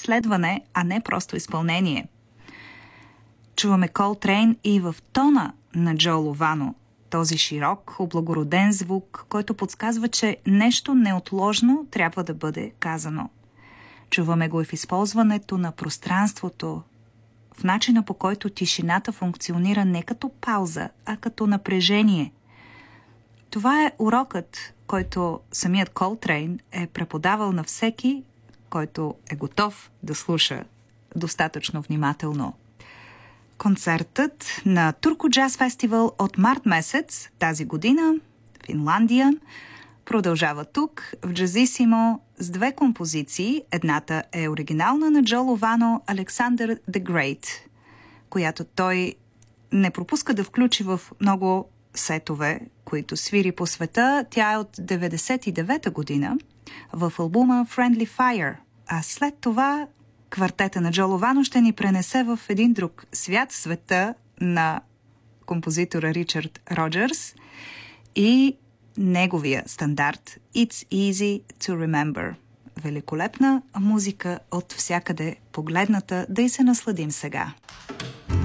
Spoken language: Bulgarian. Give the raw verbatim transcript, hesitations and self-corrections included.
изследване, а не просто изпълнение. Чуваме Колтрейн и в тона на Джо Ловано, този широк, облагороден звук, който подсказва, че нещо неотложно трябва да бъде казано. Чуваме го и в използването на пространството, в начина по който тишината функционира не като пауза, а като напрежение. Това е урокът, който самият Колтрейн е преподавал на всеки, който е готов да слуша достатъчно внимателно. Концертът на Турку Джаз Фестивал от март месец тази година в Финландия продължава тук в Джазисимо с две композиции. Едната е оригинална на Джо Ловано "Alexander the Great", която той не пропуска да включи в много сетове, които свири по света. Тя е от деветдесет и девета година в албума Friendly Fire. А след това квартета на Джо Ловано ще ни пренесе в един друг свят, света на композитора Ричард Роджърс и неговия стандарт It's Easy to Remember. Великолепна музика от всякъде погледната, да й се насладим сега.